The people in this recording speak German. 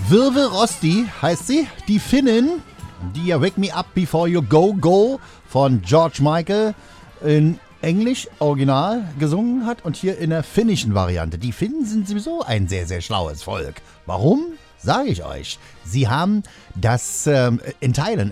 Virve Rosti heißt sie, die Finnin, die ja Wake Me Up Before You Go Go von George Michael in Englisch original gesungen hat und hier in der finnischen Variante. Die Finnen sind sowieso ein sehr, sehr schlaues Volk. Warum? Sage ich euch. Sie haben das in Teilen